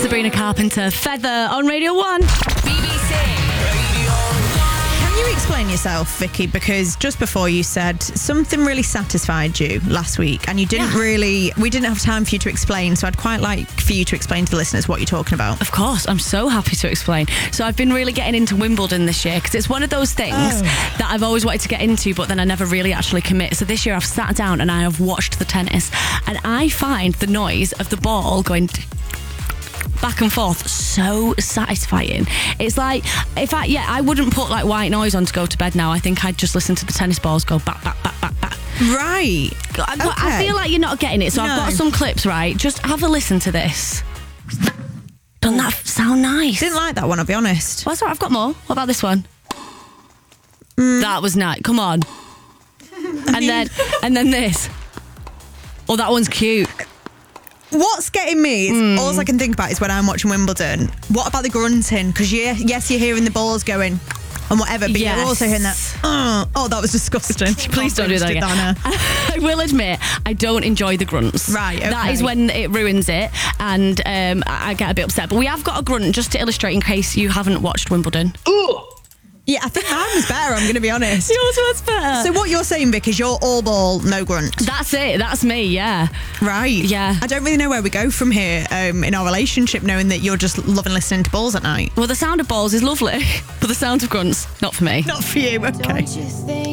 Sabrina Carpenter, Feather on Radio 1. Can you explain yourself, Vicky? Because just before you said something really satisfied you last week, and you didn't we didn't have time for you to explain, so I'd quite like for you to explain to the listeners what you're talking about. Of course, I'm so happy to explain. So I've been really getting into Wimbledon this year because it's one of those things that I've always wanted to get into, but then I never really actually commit. So this year I've sat down and I have watched the tennis, and I find the noise of the ball going back and forth so satisfying. It's like, I wouldn't put like white noise on to go to bed now. I think I'd just listen to the tennis balls go back, back, back, back, back. Right. I feel like you're not getting it, so I've got some clips, right? Just have a listen to this. Doesn't that sound nice? Didn't like that one, I'll be honest. Well, that's all right, I've got more. What about this one? That was nice. Come on. And then this. Oh, that one's cute. What's getting me is all I can think about is when I'm watching Wimbledon. What about the grunting? Because yes, you're hearing the balls going and whatever, but you're also hearing that. Oh, that was disgusting. Please don't do that again. I will admit, I don't enjoy the grunts. Right, okay. That is when it ruins it, and I get a bit upset. But we have got a grunt just to illustrate in case you haven't watched Wimbledon. Ooh. Yeah, I think mine was better, I'm going to be honest. Yours was better. So what you're saying, Vic, is you're all ball, no grunt. That's it. That's me, yeah. Right. Yeah. I don't really know where we go from here in our relationship, knowing that you're just loving listening to balls at night. Well, the sound of balls is lovely, but the sound of grunts, not for me. Not for you, okay. Don't you think